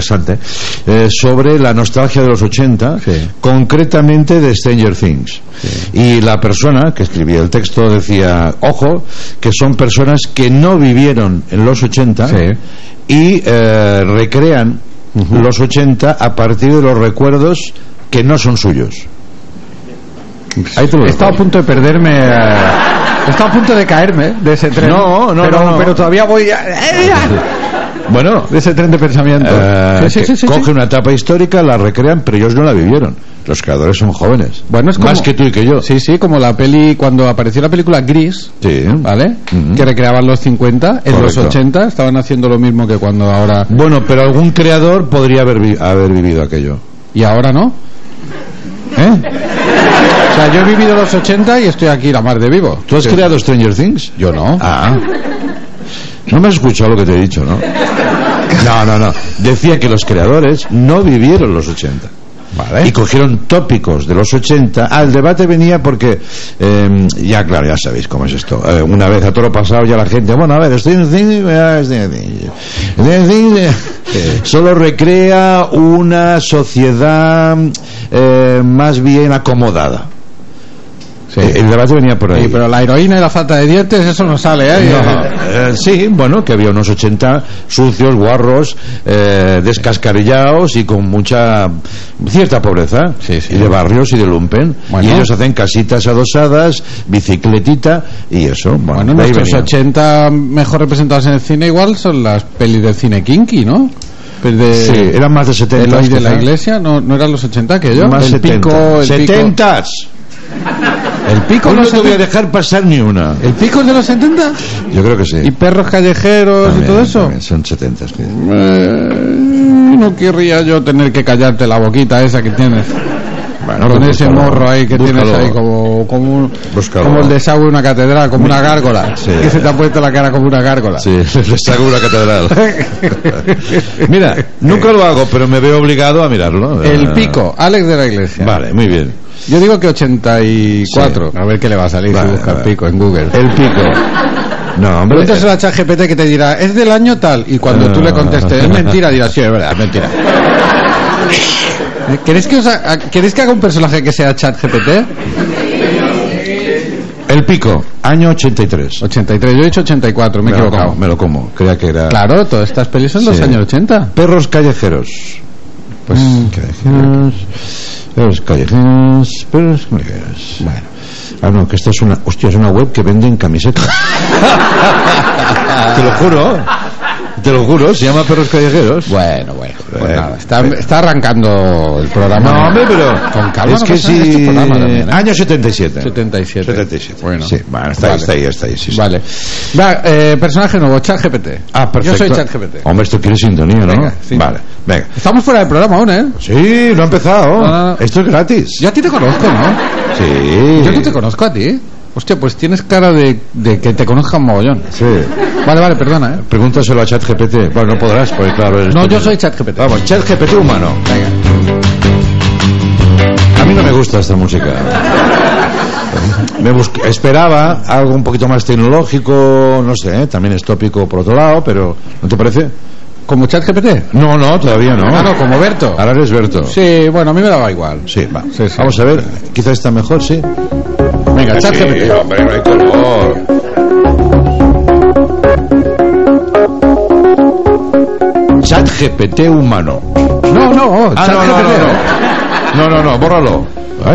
interesante, sobre la nostalgia de los 80, concretamente de Stranger Things. Y la persona que escribía el texto decía, ojo, que son personas que no vivieron en los 80 y recrean los 80 a partir de los recuerdos que no son suyos. He estado a punto de perderme, he estado a punto de caerme de ese tren. Pero todavía voy bueno, de ese tren de pensamiento. Coge una etapa histórica, la recrean, pero ellos no la vivieron. Los creadores son jóvenes. Bueno, es como, más que tú y que yo. Sí, como la peli, cuando apareció la película Gris, ¿vale? Que recreaban los 50, en los 80 estaban haciendo lo mismo que cuando ahora. Bueno, pero algún creador podría haber vivido aquello. ¿Y ahora no? O sea, yo he vivido los 80 y estoy aquí la mar de vivo. ¿Tú has creado Stranger Things? Yo no. No me has escuchado lo que te he dicho, ¿no? No. Decía que los creadores no vivieron los 80. Vale. Y cogieron tópicos de los 80. El debate venía porque ya sabéis cómo es esto. Una vez a todo lo pasado ya la gente, bueno, a ver, Stranger Things solo recrea una sociedad más bien acomodada. El debate venía por ahí. Sí, pero la heroína y la falta de dientes, eso no sale, sí, bueno, que había unos 80 sucios, guarros, descascarillados y con cierta pobreza, y de barrios y de lumpen. Bueno. Y ellos hacen casitas adosadas, bicicletita y eso. Bueno, nuestros 80 mejor representados en el cine igual son las pelis del cine kinky, ¿no? Sí, eran más de 70. ¿El de la iglesia? ¿No eran los 80 aquello? Más el 70. Pico, el 70. ¿El Pico? No te voy a dejar pasar ni una. ¿El Pico es de los 70? Yo creo que sí. ¿Y Perros callejeros también, y todo eso? También son 70. No querría yo tener que callarte la boquita esa que tienes. Bueno, con ese morro ahí que tienes ahí como el desagüe de una catedral, como una gárgola. Que se te ha puesto la cara como una gárgola. Sí, el desagüe de una catedral. Mira, nunca lo hago, pero me veo obligado a mirarlo. El Pico, Alex de la Iglesia. Vale, muy bien. Yo digo que 84. A ver qué le va a salir si busca el Pico en Google. El Pico. No, hombre. Pregúntaselo a ChatGPT que te dirá, es del año tal. Y cuando tú le contestes, es mentira, dirás, sí, es verdad, es mentira. ¿Queréis que haga un personaje que sea ChatGPT? El Pico, año 83. 83, yo he dicho 84, me he equivocado. Me lo como, creía que era. Claro, todas estas pelis son los años 80. Perros callejeros. Pues. Perros callejeros. Bueno. No, que esta es una. Hostia, es una web que venden camisetas. Te lo juro, se llama Perros Callejeros. Bueno, pues nada, está arrancando el programa. No, hombre, pero con calma. Es que sí. También, Año 77. 77. Bueno, sí, bueno, está ahí. Sí. Vale. Va, personaje nuevo, ChatGPT. Perfecto. Yo soy ChatGPT. Hombre, esto quiere sintonía, ¿no? Venga, sí. Vale, venga. Estamos fuera del programa aún, ¿eh? Sí, no ha empezado. No. Esto es gratis. Yo a ti te conozco, ¿no? Sí. Yo no te conozco a ti. Hostia, pues tienes cara de que te conozcan mogollón. Sí. Vale, perdona, Pregúntaselo a ChatGPT. Bueno, no podrás, porque claro... No, yo soy ChatGPT. Vamos, ChatGPT humano. Venga. A mí no me gusta esta música. Esperaba algo un poquito más tecnológico, no sé, también es tópico por otro lado, pero ¿no te parece? ¿Como ChatGPT? No, todavía no. Ah, no, como Berto. Ahora eres Berto. Sí, bueno, a mí me daba igual. Sí, va. Sí. Vamos a ver, quizás está mejor, sí. Venga, ChatGPT. Sí, hombre, no hay color. ChatGPT humano. No, ChatGPT. No, bórralo.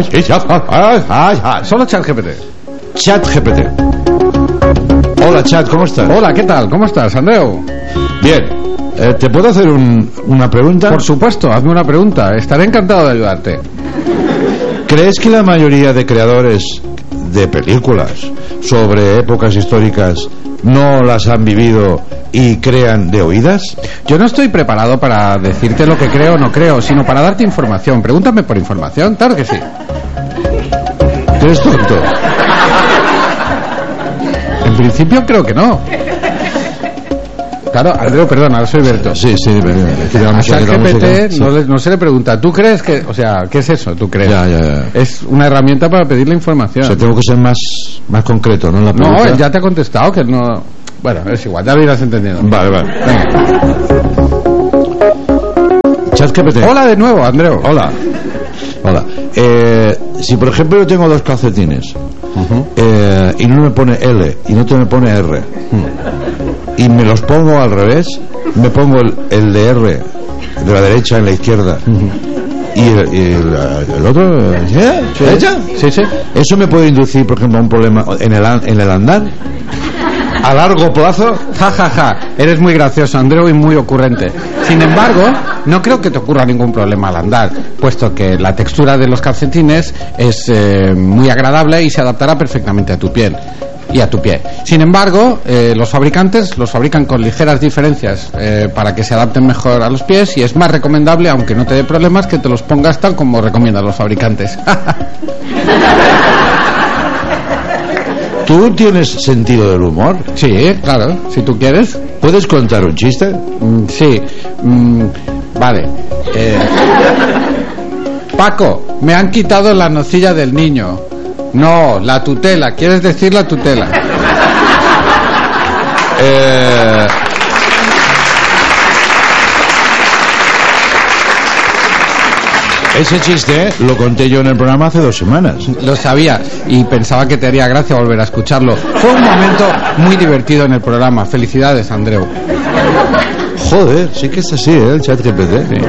Solo ChatGPT. ChatGPT. Hola, Chat, ¿cómo estás? Hola, ¿qué tal? ¿Cómo estás, Andreu? Bien. ¿Te puedo hacer una pregunta? Por supuesto, hazme una pregunta. Estaré encantado de ayudarte. ¿Crees que la mayoría de creadores de películas sobre épocas históricas no las han vivido y crean de oídas? Yo no estoy preparado para decirte lo que creo o no creo, sino para darte información. Pregúntame por información, claro que sí. ¿Eres tonto? En principio creo que no. Claro, Andreu, perdona, ahora soy Berto. Sí. A ChatGPT no se le pregunta, ¿tú crees que...? O sea, ¿qué es eso? ¿Tú crees? Ya. Es una herramienta para pedirle información. O sea, tengo que ser más concreto, ¿no? En la pregunta. No, él ya te ha contestado que no... Bueno, es igual, ya lo irás entendiendo. Vale. Venga. ChatGPT. Hola de nuevo, Andreu. Hola. Si por ejemplo yo tengo 2 calcetines y no me pone L y no te me pone R y me los pongo al revés, me pongo el de R de la derecha en la izquierda y el otro derecha. Sí. Eso me puede inducir, por ejemplo, a un problema en el andar a largo plazo. Ja. Eres muy gracioso, Andreu, y muy ocurrente. Sin embargo, no creo que te ocurra ningún problema al andar, puesto que la textura de los calcetines es muy agradable y se adaptará perfectamente a tu piel y a tu pie. Sin embargo, los fabricantes los fabrican con ligeras diferencias para que se adapten mejor a los pies, y es más recomendable, aunque no te dé problemas, que te los pongas tal como recomiendan los fabricantes. ¿Tú tienes sentido del humor? Sí, claro, si tú quieres. ¿Puedes contar un chiste? Sí. Vale. Paco, me han quitado la nocilla del niño. No, la tutela. ¿Quieres decir la tutela? Ese chiste lo conté yo en el programa hace 2 semanas. Lo sabía y pensaba que te haría gracia volver a escucharlo. Fue un momento muy divertido en el programa. Felicidades, Andreu. Joder, sí que es así, el ChatGPT. Sí.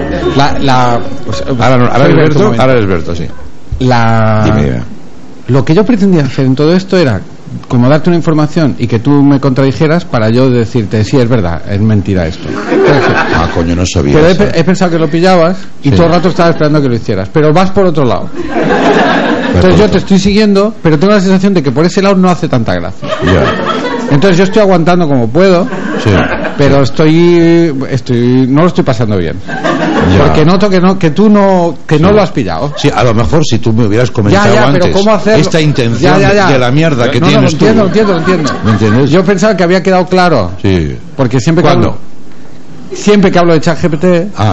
Ahora Alberto, sí. Dime. Lo que yo pretendía hacer en todo esto era como darte una información y que tú me contradijeras para yo decirte, sí, es verdad, es mentira esto. Coño, no sabía. Pero he pensado que lo pillabas y todo el rato estaba esperando que lo hicieras, pero vas por otro lado. Entonces yo te estoy siguiendo, pero tengo la sensación de que por ese lado no hace tanta gracia. Entonces yo estoy aguantando como puedo, pero no lo estoy pasando bien. Porque noto que tú no lo has pillado. Sí, a lo mejor si tú me hubieras comentado antes pero ¿cómo hacerlo? Esta intención de la mierda que tienes tú. Lo entiendo. ¿Me entiendes? Yo pensaba que había quedado claro. Sí. Porque siempre que hablo de ChatGPT,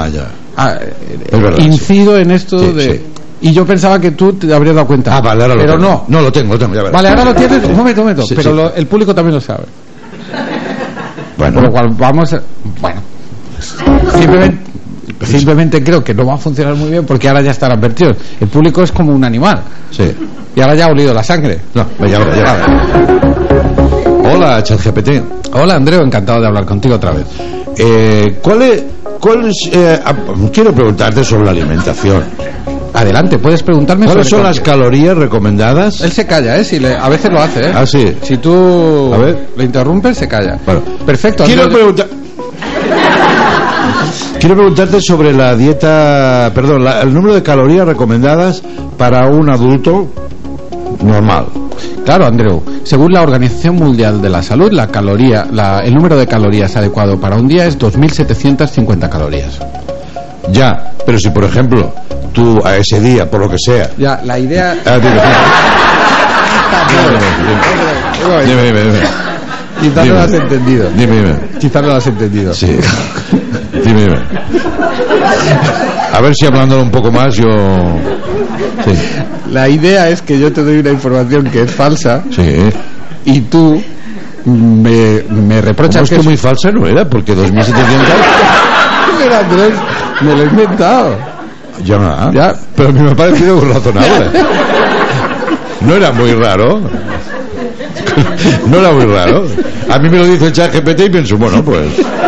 incido en esto de... Sí. Y yo pensaba que tú te habrías dado cuenta. Vale, ahora pero lo tengo. No, lo tengo, ya verás. Vale, ahora lo tienes. Un momento. Sí, pero el público también lo sabe. Bueno. Por lo cual vamos a... Bueno. Simplemente creo que no va a funcionar muy bien porque ahora ya están advertidos. El público es como un animal. Sí. Y ahora ya ha olido la sangre. No, ya. Hola, ChatGPT. Hola, Andreu, encantado de hablar contigo otra vez. Quiero preguntarte sobre la alimentación. Adelante, puedes preguntarme. ¿Cuáles son las calorías recomendadas? Él se calla, a veces lo hace, Ah, sí. Si tú le interrumpes, se calla. Bueno, perfecto. Quiero preguntarte sobre la dieta, el número de calorías recomendadas para un adulto normal. Claro, Andreu. Según la Organización Mundial de la Salud, el número de calorías adecuado para un día es 2.750 calorías. Ya, pero si por ejemplo tú a ese día, por lo que sea... Ya, la idea... Dime. Quizás no lo has entendido. Dime. Quizás no lo has entendido. Sí. Dime. A ver si hablándolo un poco más yo... Sí. La idea es que yo te doy una información que es falsa. Sí. Y tú me reprochas que es muy falsa, no era, porque 2.700... Pero Andrés, me lo he inventado. Ya, pero a mí me ha parecido razonable. No era muy raro. A mí me lo dice el ChatGPT y pienso, bueno, pues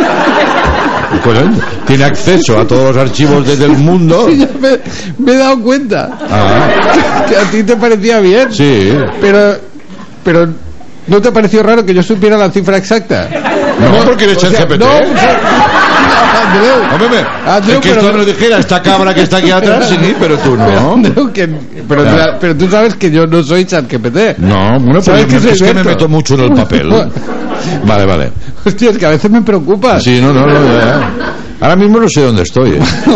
tiene acceso a todos los archivos desde el mundo. Sí, me he dado cuenta. Que a ti te parecía bien. Sí. Pero ¿no te pareció raro que yo supiera la cifra exacta? No, porque eres ChatGPT. No, Andreu, que esto nos dijera esta cámara que está aquí atrás, sí, pero tú no. Pero tú sabes que yo no soy ChatGPT. No, bueno, pues es que me meto mucho en el papel. Vale. Hostia, es que a veces me preocupa. Sí, no. Ahora mismo no sé dónde estoy.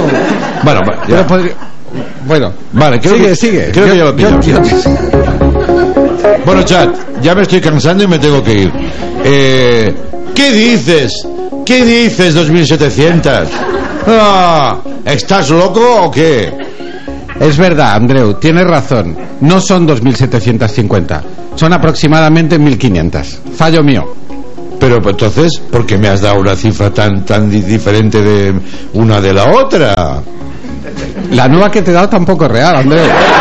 Bueno, vale, sigue. Creo que ya lo pillamos. Bueno, Chat, ya me estoy cansando y me tengo que ir. ¿Qué dices? 2.700? ¿Estás loco o qué? Es verdad, Andreu, tienes razón. No son 2.750. Son aproximadamente 1.500. Fallo mío. Pero pues, entonces, ¿por qué me has dado una cifra tan diferente de una de la otra? La nueva que te he dado tampoco es real, Andreu.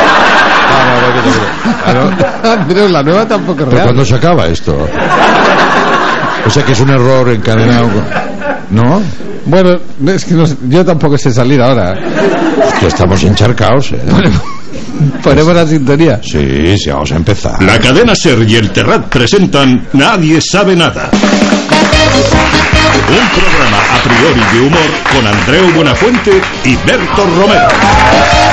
Andreu, la nueva tampoco es real. ¿Pero cuándo se acaba esto? O sea que es un error encadenado, ¿no? Bueno, es que yo tampoco sé salir ahora. Que estamos encharcados, ¿Ponemos la sintonía? Sí, vamos a empezar. La cadena SER y el Terrat presentan Nadie sabe nada. Un programa a priori de humor con Andreu Buenafuente y Berto Romero.